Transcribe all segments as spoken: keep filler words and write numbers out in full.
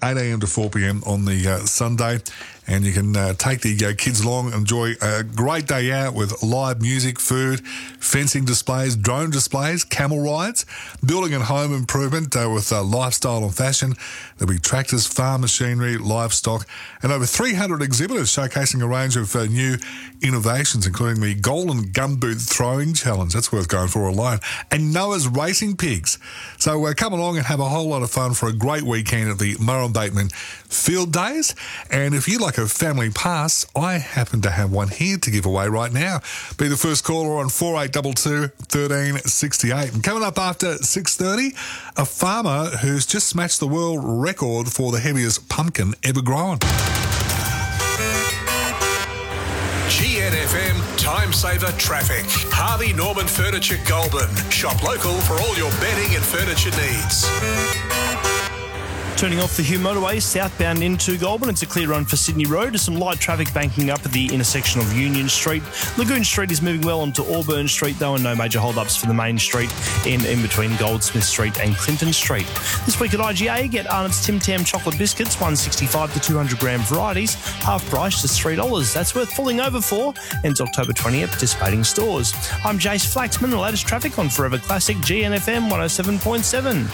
eight a m to four p m on the uh, Sunday. And you can uh, take the uh, kids along and enjoy a great day out with live music, food, fencing displays, drone displays, camel rides, building and home improvement uh, with uh, lifestyle and fashion. There'll be tractors, farm machinery, livestock, and over three hundred exhibitors showcasing a range of uh, new innovations, including the Golden Gumboot Throwing Challenge. That's worth going for alone. And Noah's Racing Pigs. So uh, come along and have a whole lot of fun for a great weekend at the Murrum Bateman Field Days. And if you'd like a family pass, I happen to have one here to give away right now. Be the first caller on four eight two two, one three six eight. And coming up after six thirty, a farmer who's just smashed the world record for the heaviest pumpkin ever grown. G N F M Time Saver Traffic. Harvey Norman Furniture Goulburn. Shop local for all your bedding and furniture needs. Turning off the Hugh Motorway, southbound into Goulburn. It's a clear run for Sydney Road. There's some light traffic banking up at the intersection of Union Street. Lagoon Street is moving well onto Auburn Street, though, and no major hold-ups for the main street in, in between Goldsmith Street and Clinton Street. This week at I G A, get Arnott's Tim Tam chocolate biscuits, one sixty-five to two hundred gram varieties, half price, just three dollars. That's worth pulling over for. Ends October twentieth at participating stores. I'm Jace Flaxman. The latest traffic on Forever Classic G N F M one oh seven point seven.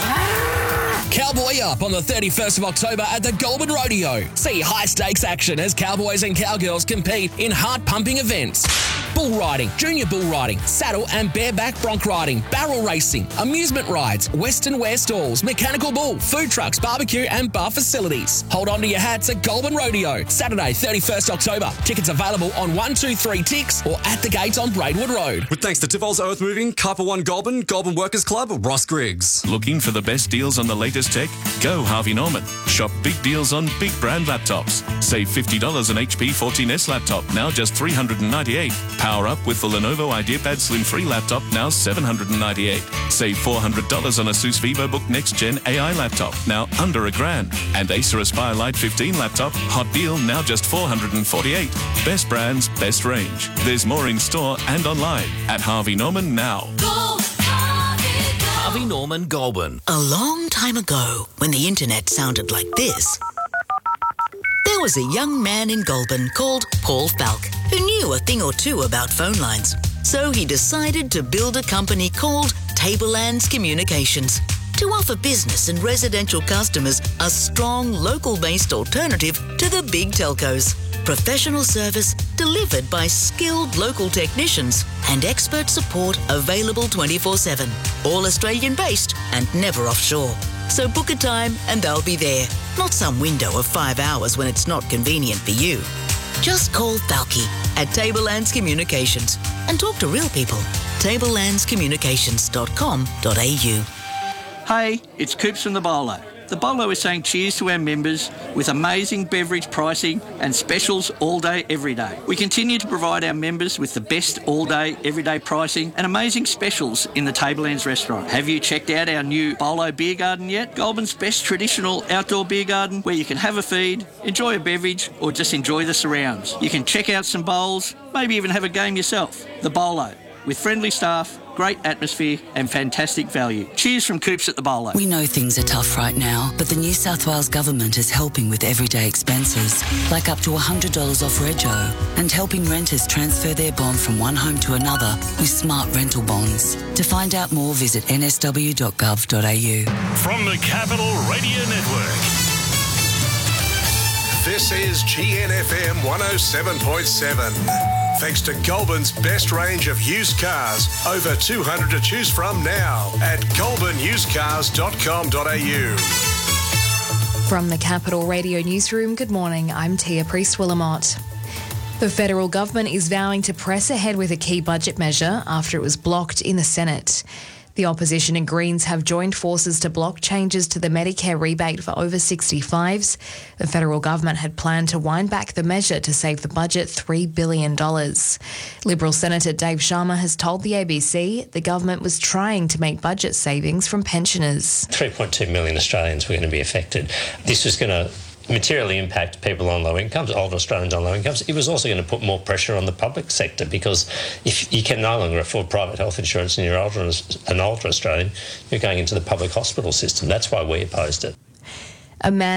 Cowboy Up on the thirty-first of October at the Goulburn Rodeo. See high-stakes action as cowboys and cowgirls compete in heart-pumping events. Bull riding, junior bull riding, saddle and bareback bronc riding, barrel racing, amusement rides, western wear stalls, mechanical bull, food trucks, barbecue and bar facilities. Hold on to your hats at Goulburn Rodeo, Saturday, thirty-first October. Tickets available on one two three Ticks or at the gates on Braidwood Road. With thanks to Tivol's Earth Moving, Carper One Goulburn, Goulburn Workers Club, Ross Griggs. Looking for the best deals on the latest tech? Go Harvey Norman. Shop big deals on big brand laptops. Save fifty dollars on H P fourteen S laptop, now just three hundred ninety-eight dollars. Power up with the Lenovo IdeaPad Slim three laptop, now seven hundred ninety-eight dollars. Save four hundred dollars on Asus VivoBook Next Gen A I laptop, now under a grand. And Acer Aspire Lite fifteen laptop, hot deal, now just four hundred forty-eight dollars. Best brands, best range. There's more in store and online at Harvey Norman now. Go, Harvey, go. Harvey Norman Goulburn. A long time ago, when the internet sounded like this, there was a young man in Goulburn called Paul Falk who knew a thing or two about phone lines. So he decided to build a company called Tablelands Communications to offer business and residential customers a strong local-based alternative to the big telcos. Professional service delivered by skilled local technicians and expert support available twenty-four seven. All Australian-based and never offshore. So book a time and they'll be there. Not some window of five hours when it's not convenient for you. Just call Falky at Tablelands Communications and talk to real people. tablelands communications dot com dot a u. Hey, it's Coops from the Bolo. The Bolo is saying cheers to our members with amazing beverage pricing and specials all day, every day. We continue to provide our members with the best all day, everyday pricing and amazing specials in the Tablelands restaurant. Have you checked out our new Bolo Beer Garden yet? Goulburn's best traditional outdoor beer garden where you can have a feed, enjoy a beverage or just enjoy the surrounds. You can check out some bowls, maybe even have a game yourself. The Bolo, with friendly staff, great atmosphere and fantastic value. Cheers from Coops at the Bolo. We know things are tough right now, but the New South Wales Government is helping with everyday expenses, like up to one hundred dollars off rego, and helping renters transfer their bond from one home to another with smart rental bonds. To find out more, visit n s w dot gov dot a u. From the Capital Radio Network. This is G N F M one oh seven point seven. Thanks to Goulburn's best range of used cars. Over two hundred to choose from now at goulburn used cars dot com dot a u. From the Capital Radio Newsroom, good morning. I'm Tia Priest-Willamott. The federal government is vowing to press ahead with a key budget measure after it was blocked in the Senate. The opposition and Greens have joined forces to block changes to the Medicare rebate for over sixty-fives. The federal government had planned to wind back the measure to save the budget three billion dollars. Liberal Senator Dave Sharma has told the A B C the government was trying to make budget savings from pensioners. three point two million Australians were going to be affected. This was going to materially impact people on low incomes, older Australians on low incomes. It was also going to put more pressure on the public sector because if you can no longer afford private health insurance and you're older, an older Australian, you're going into the public hospital system. That's why we opposed it. A man